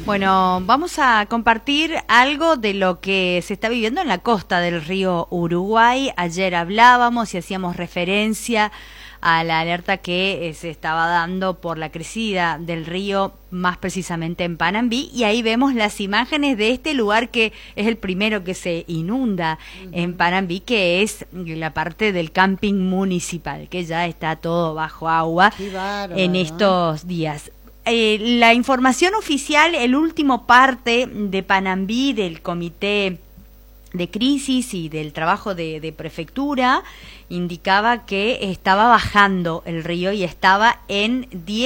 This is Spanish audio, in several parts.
Bueno, vamos a compartir algo de lo que se está viviendo en la costa del río Uruguay. Ayer hablábamos y hacíamos referencia a la alerta que se estaba dando por la crecida del río, más precisamente en Panambí, y ahí vemos las imágenes de este lugar que es el primero que se inunda en Panambí, que es la parte del camping municipal, que ya está todo bajo agua en estos días. La información oficial, el último parte de Panambí, del comité de crisis y del trabajo de prefectura, indicaba que estaba bajando el río y estaba en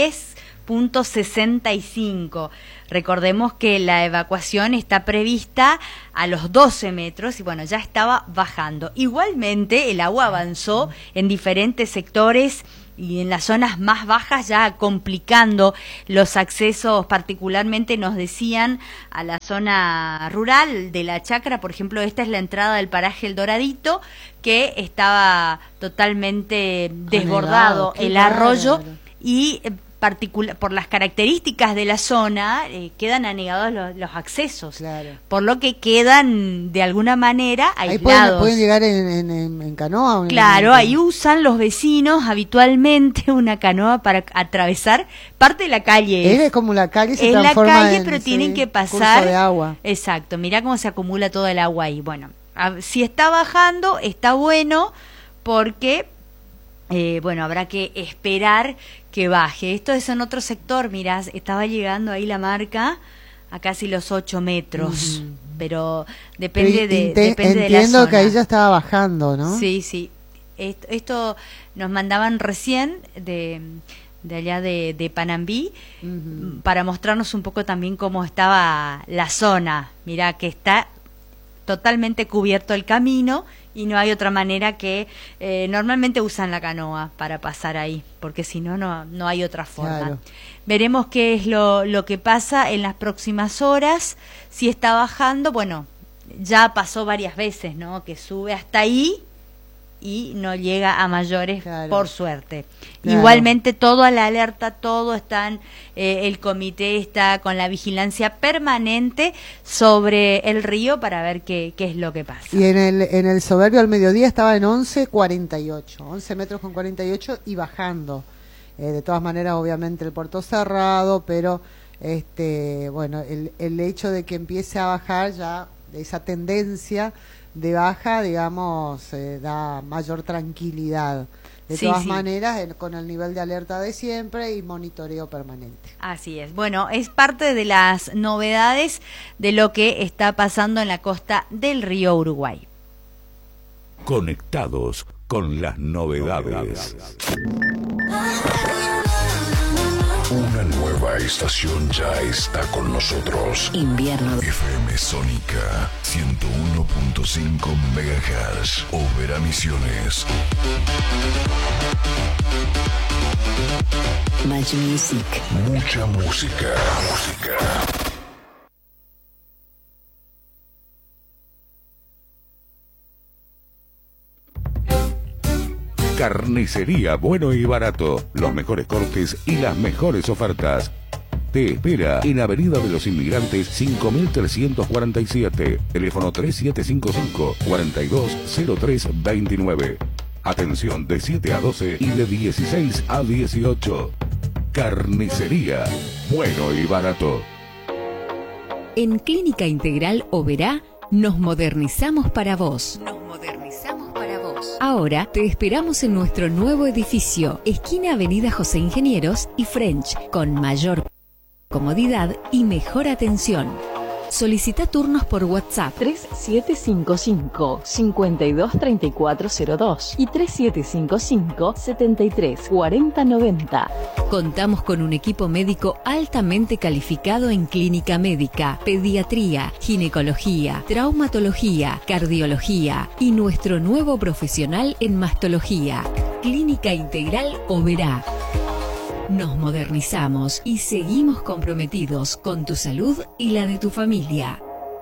10.65. Recordemos que la evacuación está prevista a los 12 metros y bueno, ya estaba bajando. Igualmente el agua avanzó en diferentes sectores y en las zonas más bajas, ya complicando los accesos, particularmente nos decían a la zona rural de la Chacra. Por ejemplo, esta es la entrada del paraje El Doradito, que estaba totalmente desbordado el arroyo y por las características de la zona quedan anegados los accesos, por lo que quedan de alguna manera aislados. ¿Pueden llegar en canoa? Claro, ahí usan los vecinos habitualmente una canoa para atravesar parte de la calle. Es como la calle se transforma en... Es la calle, pero tienen que pasar... curso de agua. Exacto, mirá cómo se acumula todo el agua ahí. Bueno, si está bajando, está bueno, porque... bueno, habrá que esperar que baje. Esto es en otro sector, mirá, estaba llegando ahí la marca a casi los 8 metros, pero depende de la zona. Entiendo que ahí ya estaba bajando, ¿no? Sí, sí. Esto nos mandaban recién de allá de Panambí, para mostrarnos un poco también cómo estaba la zona. Mirá que está totalmente cubierto el camino y no hay otra manera que normalmente usan la canoa para pasar ahí, porque si no, no hay otra forma. Claro. Veremos qué es lo que pasa en las próximas horas. Si está bajando, bueno, ya pasó varias veces, ¿no? Que sube hasta ahí y no llega a mayores, por suerte. Igualmente todo a la alerta, todo están, el comité está con la vigilancia permanente sobre el río para ver qué es lo que pasa. Y en el Soberbio al mediodía estaba en 11.48, 11 metros con 48 y bajando. De todas maneras, obviamente el puerto cerrado, pero bueno, el hecho de que empiece a bajar ya, esa tendencia de baja, digamos, da mayor tranquilidad. De todas maneras, con el nivel de alerta de siempre y monitoreo permanente. Así es. Bueno, es parte de las novedades de lo que está pasando en la costa del río Uruguay. Conectados con las novedades. Una nueva estación ya está con nosotros. Invierno. FM Sónica 101.5 MHz. Oberá Misiones. Much music. Mucha música. Carnicería Bueno y Barato. Los mejores cortes y las mejores ofertas. Te espera en Avenida de los Inmigrantes 5347. Teléfono 3755-420329. Atención de 7 a 12 y de 16 a 18. Carnicería Bueno y Barato. En Clínica Integral Oberá nos modernizamos para vos. Ahora te esperamos en nuestro nuevo edificio, esquina Avenida José Ingenieros y French, con mayor comodidad y mejor atención. Solicita turnos por WhatsApp 3755-523402 y 3755-734090. Contamos con un equipo médico altamente calificado en clínica médica, pediatría, ginecología, traumatología, cardiología y nuestro nuevo profesional en mastología. Clínica Integral Oberá. Nos modernizamos y seguimos comprometidos con tu salud y la de tu familia.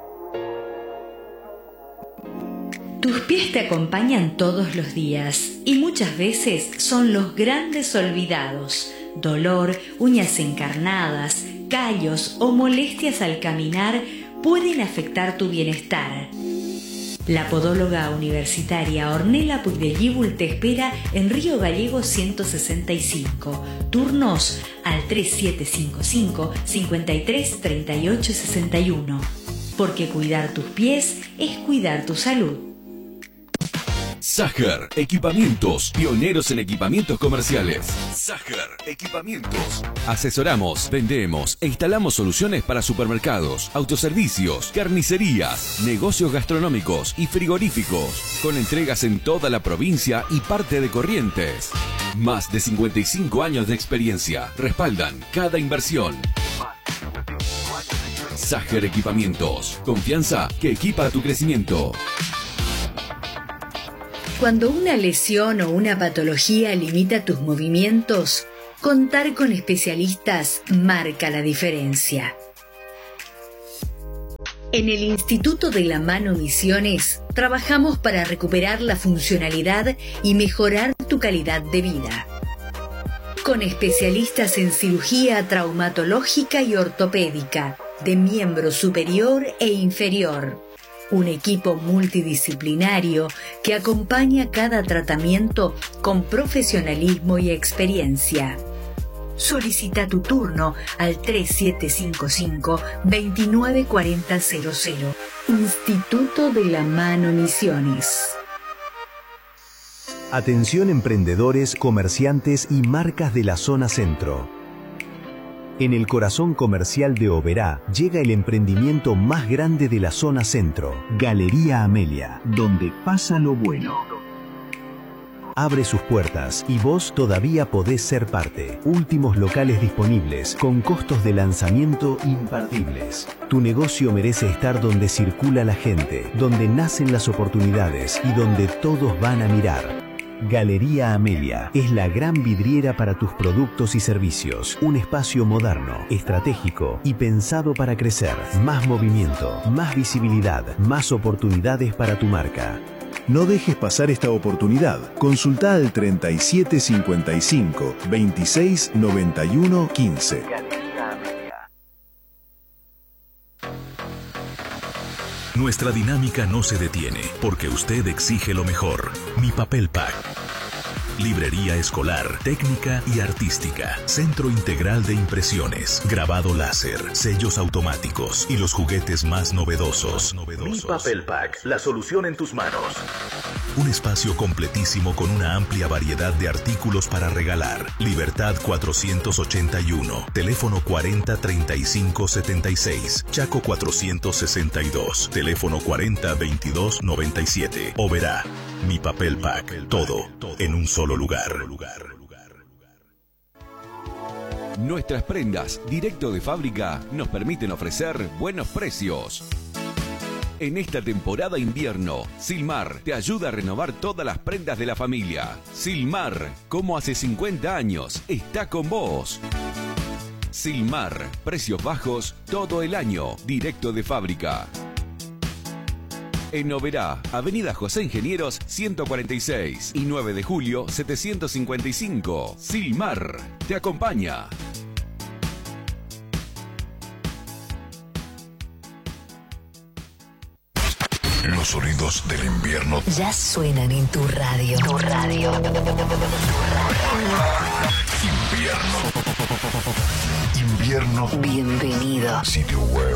Tus pies te acompañan todos los días y muchas veces son los grandes olvidados. dolor, uñas encarnadas, callos o molestias al caminar pueden afectar tu bienestar. La podóloga universitaria Ornella Puigdellíbul te espera en Río Gallegos 165. Turnos al 3755 53 38 61. Porque cuidar tus pies es cuidar tu salud. Sager Equipamientos, pioneros en equipamientos comerciales. Sager Equipamientos. Asesoramos, vendemos e instalamos soluciones para supermercados, autoservicios, carnicerías, negocios gastronómicos y frigoríficos, con entregas en toda la provincia y parte de Corrientes. Más de 55 años de experiencia respaldan cada inversión. Sager Equipamientos, confianza que equipa tu crecimiento. Cuando una lesión o una patología limita tus movimientos, contar con especialistas marca la diferencia. En el Instituto de la Mano Misiones trabajamos para recuperar la funcionalidad y mejorar tu calidad de vida. Con especialistas en cirugía traumatológica y ortopédica, de miembro superior e inferior. Un equipo multidisciplinario que acompaña cada tratamiento con profesionalismo y experiencia. Solicita tu turno al 3755-294000. Instituto de la Mano Misiones. Atención emprendedores, comerciantes y marcas de la zona centro. En el corazón comercial de Oberá llega el emprendimiento más grande de la zona centro, Galería Amelia, donde pasa lo bueno. Abre sus puertas y vos todavía podés ser parte. Últimos locales disponibles, con costos de lanzamiento imperdibles. Tu negocio merece estar donde circula la gente, donde nacen las oportunidades y donde todos van a mirar. Galería Amelia es la gran vidriera para tus productos y servicios. Un espacio moderno, estratégico y pensado para crecer. Más movimiento, más visibilidad, más oportunidades para tu marca. No dejes pasar esta oportunidad. Consulta al 3755 26 91 15. Nuestra dinámica no se detiene porque usted exige lo mejor. Mi Papel Pack. Librería escolar, técnica y artística. Centro integral de impresiones, grabado láser, sellos automáticos y los juguetes más novedosos. Mi Papel Pack, la solución en tus manos. Un espacio completísimo con una amplia variedad de artículos para regalar. Libertad 481, teléfono 40 35 76, Chaco 462, teléfono 40 22 97. Oberá, Mi Papel Pack, todo en un solo lugar. Nuestras prendas directo de fábrica nos permiten ofrecer buenos precios. En esta temporada invierno, Silmar te ayuda a renovar todas las prendas de la familia. Silmar, como hace 50 años, está con vos. Silmar, precios bajos todo el año, directo de fábrica. En Oberá, Avenida José Ingenieros 146 y 9 de julio 755. Silmar te acompaña. Los sonidos del invierno Ya suenan en tu radio. Tu radio. Invierno. Bienvenido. Sitio web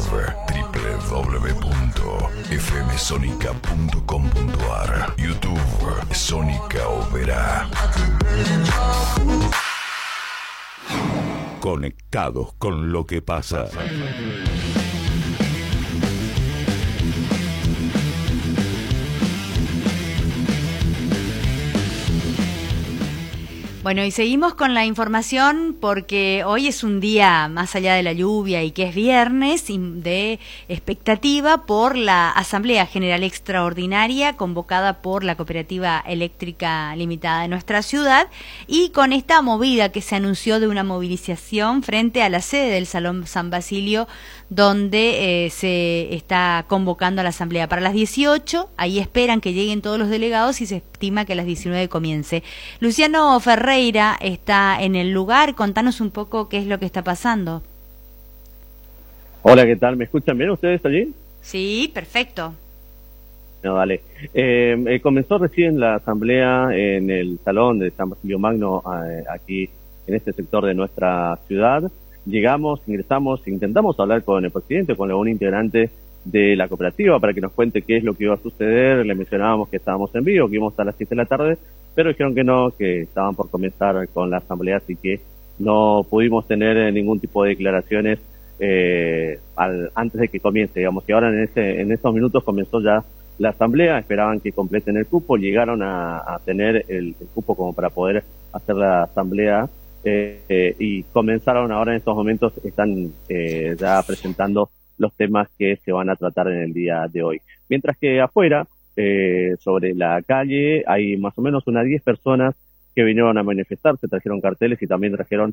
www.fmsonica.com.ar. YouTube Sónica Oberá. Conectados con lo que pasa. Bueno, y seguimos con la información porque hoy es un día, más allá de la lluvia y que es viernes, de expectativa por la Asamblea General Extraordinaria convocada por la Cooperativa Eléctrica Limitada de nuestra ciudad, y con esta movida que se anunció de una movilización frente a la sede del Salón San Basilio, donde se está convocando a la Asamblea para las 18, ahí esperan que lleguen todos los delegados y se estima que a las 19 comience. Luciano Ferrer Ferreira está en el lugar. Contanos un poco qué es lo que está pasando. Hola, ¿qué tal? ¿Me escuchan bien ustedes allí? Sí, perfecto. No, dale. Comenzó recién la asamblea en el salón de San Basilio Magno, aquí en este sector de nuestra ciudad. Llegamos, ingresamos, intentamos hablar con el presidente, con algún integrante de la cooperativa para que nos cuente qué es lo que iba a suceder. Le mencionábamos que estábamos en vivo, que íbamos a las 7 de la tarde, pero dijeron que no, que estaban por comenzar con la asamblea, así que no pudimos tener ningún tipo de declaraciones antes de que comience, digamos. Y ahora en estos minutos comenzó ya la asamblea, esperaban que completen el cupo, llegaron a tener el cupo como para poder hacer la asamblea, y comenzaron ahora en estos momentos, están ya presentando los temas que se van a tratar en el día de hoy. Mientras que afuera, sobre la calle, hay más o menos unas 10 personas que vinieron a manifestarse, trajeron carteles y también trajeron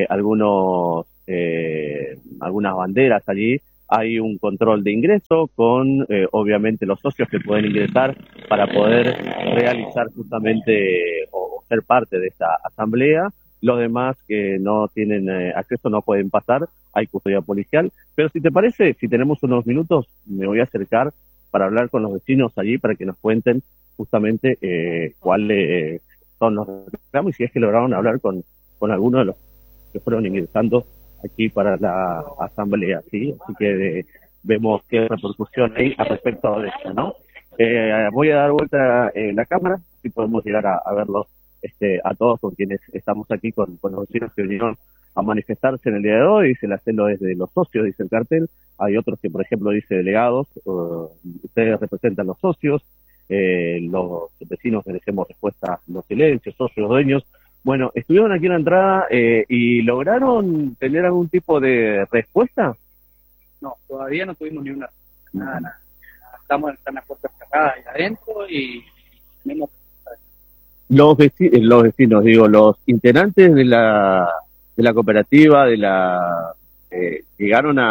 algunas banderas allí. Hay un control de ingreso con, obviamente, los socios que pueden ingresar para poder realizar justamente o ser parte de esta asamblea. Los demás que no tienen acceso no pueden pasar, hay custodia policial. Pero si te parece, si tenemos unos minutos, me voy a acercar para hablar con los vecinos allí para que nos cuenten justamente cuáles son los reclamos y si es que lograron hablar con alguno de los que fueron ingresando aquí para la asamblea, ¿sí? Así que vemos qué repercusión hay al respecto de esto, ¿no? Voy a dar vuelta la cámara, si podemos llegar a verlos a todos con quienes estamos aquí, con los vecinos que vinieron a manifestarse en el día de hoy. Dice el acelo es de los socios, dice el cartel. Hay otros que, por ejemplo, dice delegados, ustedes representan los socios, los vecinos merecemos respuesta, los silencios, socios, dueños. Bueno, estuvieron aquí en la entrada y ¿lograron tener algún tipo de respuesta? No, todavía no tuvimos ni una, nada. Están las puertas cerradas ahí adentro y tenemos... Los vecinos, digo, los integrantes de la cooperativa, llegaron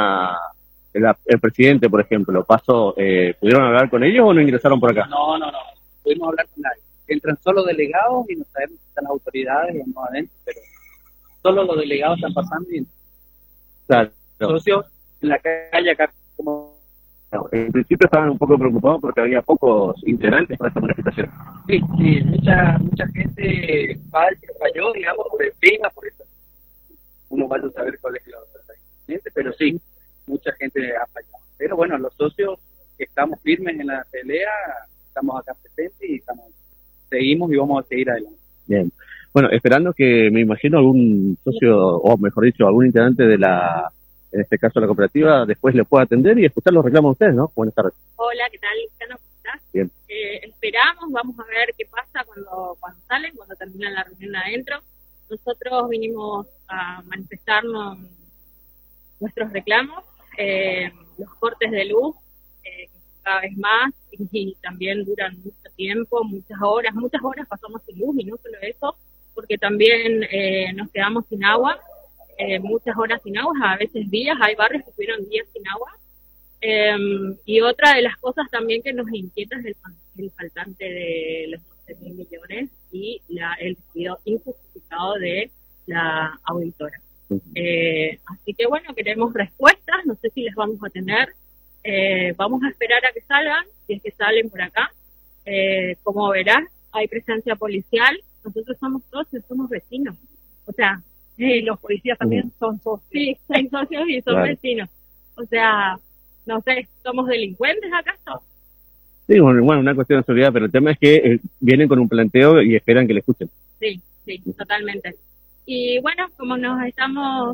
el presidente, por ejemplo, ¿pudieron hablar con ellos o no ingresaron por acá? No, pudimos hablar con nadie. Entran solo delegados y no sabemos si están las autoridades o no adentro, pero solo los delegados están pasando y claro. Socios en la calle acá como... En principio estaban un poco preocupados porque había pocos integrantes para esta manifestación. Sí, mucha gente falló, digamos, por el clima, por eso. Uno va a saber cuál es la gente, pero sí, mucha gente ha fallado. Pero bueno, los socios que estamos firmes en la pelea, estamos acá presentes y seguimos y vamos a seguir adelante. Bien. Bueno, esperando que, me imagino, algún socio, o mejor dicho, algún integrante en este caso la cooperativa, después le pueda atender y escuchar los reclamos de ustedes, ¿no? Buenas tardes. Hola, ¿qué tal? ¿Cómo estás? Bien. Esperamos, vamos a ver qué pasa cuando salen, cuando terminan la reunión adentro. Nosotros vinimos a manifestarnos nuestros reclamos, los cortes de luz, cada vez más, y también duran mucho tiempo, muchas horas pasamos sin luz, y no solo eso, porque también nos quedamos sin agua, muchas horas sin agua, a veces días, hay barrios que tuvieron días sin agua. Y otra de las cosas también que nos inquieta es el faltante de los 12.000 millones y el despido injustificado de la auditora. Así que bueno, queremos respuestas, no sé si les vamos a tener, vamos a esperar a que salgan, si es que salen por acá. Como verás, hay presencia policial, nosotros somos socios, somos vecinos, o sea, los policías también son socios. Sí, son socios y son vecinos, o sea, no sé, ¿somos delincuentes acaso? Sí, bueno, una cuestión de seguridad, pero el tema es que vienen con un planteo y esperan que le escuchen. Sí, totalmente. Y bueno, como nos estamos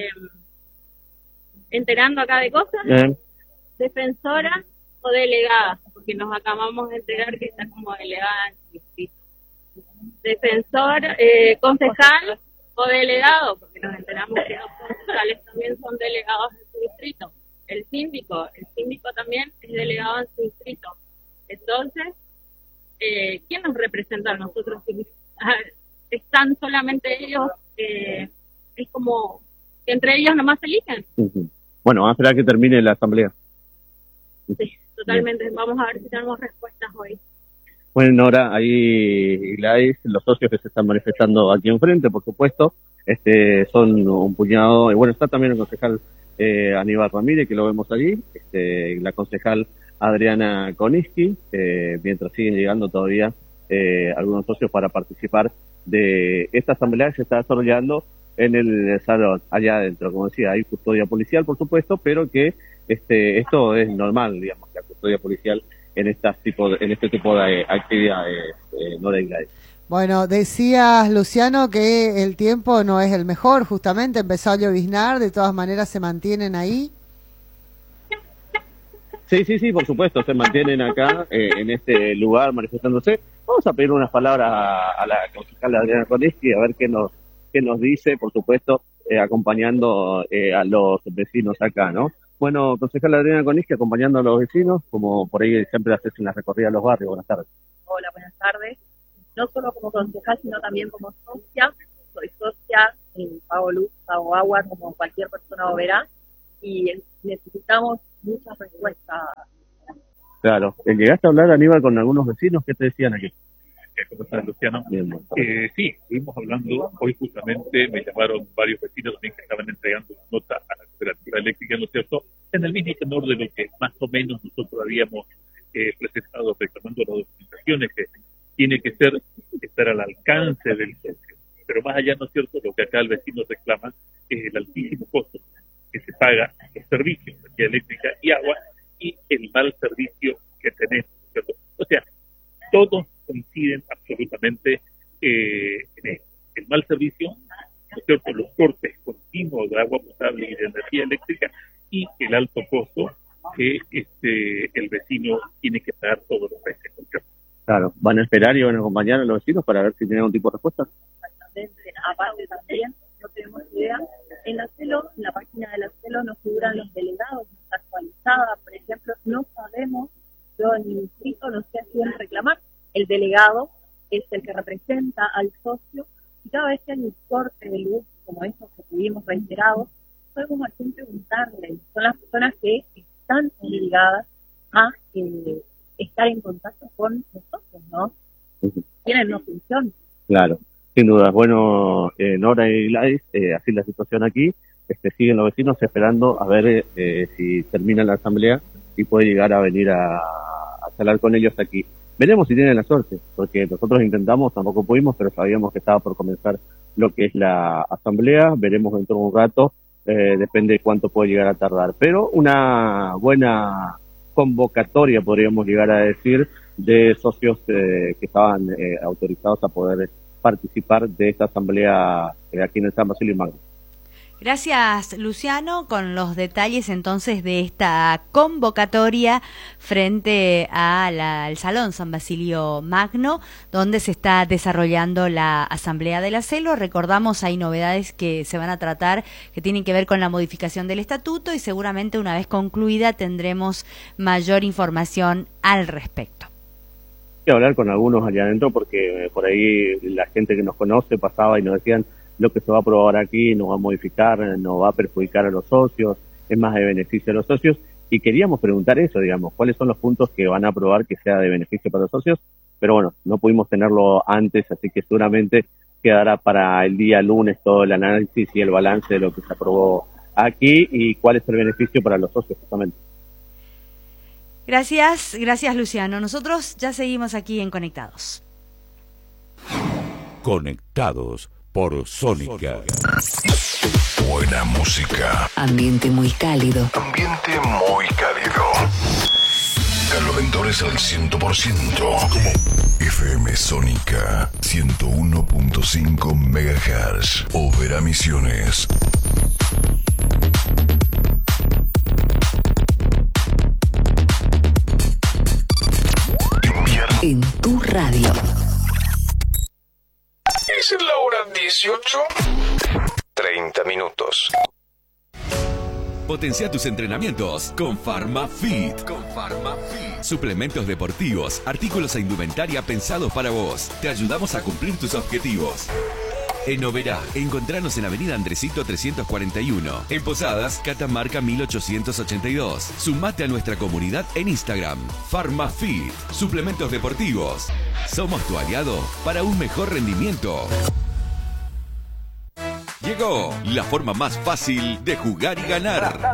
enterando acá de cosas, defensora o delegada, porque nos acabamos de enterar que está como delegada en su distrito. Defensor, concejal o delegado, porque nos enteramos que los concejales también son delegados en su distrito. El síndico también es delegado en su distrito. Entonces, ¿quién nos representa a nosotros? Están solamente ellos, es como que entre ellos nomás se eligen. Bueno, vamos a esperar que termine la asamblea. Sí, totalmente. Vamos a ver si tenemos respuestas hoy. Bueno, Nora, ahí Gladys, los socios que se están manifestando aquí enfrente, por supuesto, son un puñado, y bueno, está también el concejal Aníbal Ramírez, que lo vemos allí, la concejal Adriana Koniski, mientras siguen llegando todavía algunos socios para participar de esta asamblea que se está desarrollando en el salón, allá adentro. Como decía, hay custodia policial, por supuesto, pero que esto es normal, digamos, la custodia policial en este tipo de actividades, Nora y Gladys. Bueno, decías, Luciano, que el tiempo no es el mejor, justamente empezó a lloviznar, de todas maneras se mantienen ahí. Sí, por supuesto, se mantienen acá en este lugar manifestándose. Vamos a pedir unas palabras a la concejal Adriana Koniski, a ver qué nos dice, por supuesto, acompañando a los vecinos acá, ¿no? Bueno, concejal Adriana Koniski, acompañando a los vecinos, como por ahí siempre haces una recorrida a los barrios. Buenas tardes. Hola, buenas tardes. No solo como concejal, sino también como socia. Soy socia, pago luz, pago agua, como cualquier persona lo verá, y necesitamos muchas respuestas. Claro. ¿Llegaste a hablar, Aníbal, con algunos vecinos? ¿Qué te decían aquí? ¿Cómo estás, Luciano? Bien, sí, estuvimos hablando. Hoy justamente me llamaron varios vecinos también que estaban entregando nota a la cooperativa eléctrica, ¿no es cierto?, en el mismo tenor de lo que más o menos nosotros habíamos presentado, reclamando las documentaciones, que tiene que estar al alcance del socio. Pero más allá, ¿no es cierto?, lo que acá el vecino reclama es el altísimo costo que se paga los servicios de energía eléctrica y agua y el mal servicio que tenemos, ¿no es cierto? O sea, todos coinciden absolutamente en esto. El mal servicio, ¿no es cierto?, los cortes continuos de agua potable y de energía eléctrica y el alto costo que el vecino tiene que pagar todos los meses, ¿no es cierto? Claro, ¿van a esperar y van a acompañar a los vecinos para ver si tienen algún tipo de respuesta? Exactamente. Aparte también, no tenemos idea, en la página de la CELO no figuran los delegados, no está actualizada, por ejemplo, no sabemos, yo en mi distrito no sé a quién reclamar. El delegado es el que representa al socio, y cada vez que hay un corte de luz, como estos que tuvimos reiterados, podemos a quién preguntarle. Son las personas que están obligadas a estar en contacto con nosotros, ¿no? Tienen una función. Claro, sin duda. Bueno, Nora y Gladys, así la situación aquí, siguen los vecinos esperando a ver si termina la asamblea y puede llegar a venir a charlar con ellos aquí. Veremos si tienen la suerte, porque nosotros intentamos, tampoco pudimos, pero sabíamos que estaba por comenzar lo que es la asamblea. Veremos dentro de un rato, depende de cuánto puede llegar a tardar. Pero una buena convocatoria, podríamos llegar a decir, de socios que estaban autorizados a poder participar de esta asamblea aquí en el San Basilio Magno. Gracias, Luciano, con los detalles entonces de esta convocatoria frente al Salón San Basilio Magno, donde se está desarrollando la Asamblea de la CELO. Recordamos, hay novedades que se van a tratar que tienen que ver con la modificación del estatuto y seguramente una vez concluida tendremos mayor información al respecto. Hay que hablar con algunos allá adentro porque por ahí la gente que nos conoce pasaba y nos decían: lo que se va a aprobar aquí no va a modificar, no va a perjudicar a los socios, es más de beneficio a los socios. Y queríamos preguntar eso, digamos, cuáles son los puntos que van a aprobar que sea de beneficio para los socios, pero bueno, no pudimos tenerlo antes, así que seguramente quedará para el día lunes todo el análisis y el balance de lo que se aprobó aquí y cuál es el beneficio para los socios justamente. Gracias Luciano. Nosotros ya seguimos aquí en Conectados. Conectados por Sónica. Buena música. Ambiente muy cálido. Ambiente muy cálido. Calorentores al 100%. FM Sónica 101.5 MHz. Oberá Misiones. En tu radio. Es la hora 18:30 minutos. Potencia tus entrenamientos con PharmaFit. Suplementos deportivos, artículos e indumentaria pensados para vos. Te ayudamos a cumplir tus objetivos. En Oberá, encontranos en Avenida Andresito 341. En Posadas, Catamarca 1882. Sumate a nuestra comunidad en Instagram. PharmaFit, suplementos deportivos. Somos tu aliado para un mejor rendimiento. Llegó la forma más fácil de jugar y ganar.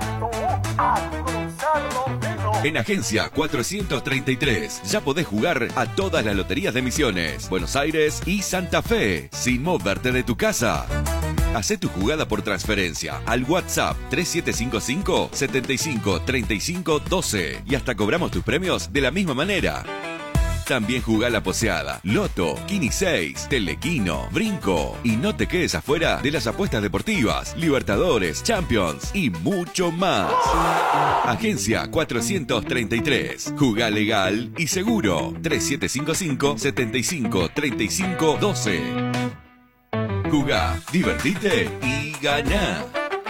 En Agencia 433 ya podés jugar a todas las loterías de Misiones, Buenos Aires y Santa Fe, sin moverte de tu casa. Hacé tu jugada por transferencia al WhatsApp 3755 75 35 12 y hasta cobramos tus premios de la misma manera. También jugá la poseada, Loto, Kini 6, Telequino, Brinco. Y no te quedes afuera de las apuestas deportivas, Libertadores, Champions y mucho más. Agencia 433. Jugá legal y seguro. 3755 75 35 12. Jugá, divertite y ganá.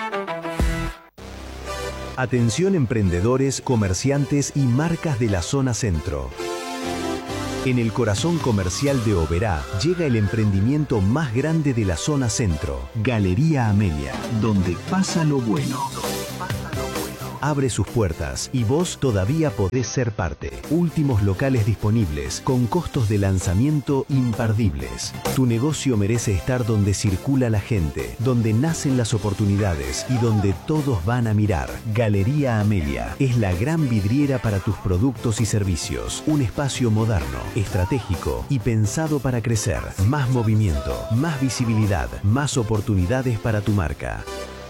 Atención emprendedores, comerciantes y marcas de la zona centro. En el corazón comercial de Oberá llega el emprendimiento más grande de la zona centro, Galería Amelia, donde pasa lo bueno. Abre sus puertas y vos todavía podés ser parte. Últimos locales disponibles con costos de lanzamiento imperdibles. Tu negocio merece estar donde circula la gente, donde nacen las oportunidades y donde todos van a mirar. Galería Amelia es la gran vidriera para tus productos y servicios. Un espacio moderno, estratégico y pensado para crecer. Más movimiento, más visibilidad, más oportunidades para tu marca.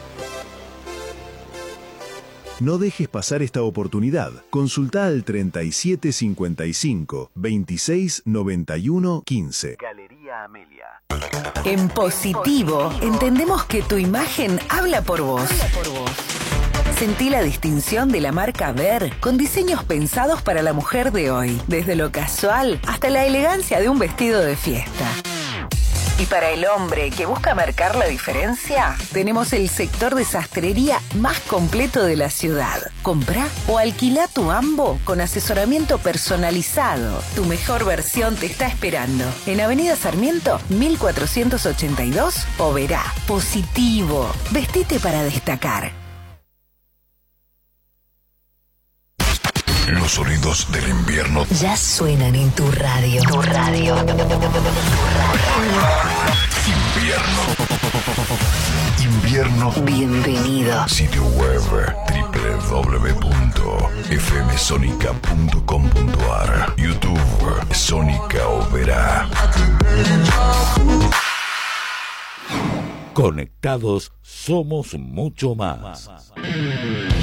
No dejes pasar esta oportunidad. Consulta al 3755 26 91 15. Galería Amelia. En positivo, entendemos que tu imagen habla por vos. Sentí la distinción de la marca Ver, con diseños pensados para la mujer de hoy, desde lo casual hasta la elegancia de un vestido de fiesta. Y para el hombre que busca marcar la diferencia, tenemos el sector de sastrería más completo de la ciudad. Comprá o alquilá tu ambo con asesoramiento personalizado. Tu mejor versión te está esperando. En Avenida Sarmiento, 1482, Oberá. Positivo. Vestite para destacar. Los sonidos del invierno Ya suenan en tu radio. Tu radio. Invierno. Bienvenido. Sitio web www.fmsonica.com.ar. YouTube Sónica Oberá. Conectados somos mucho más.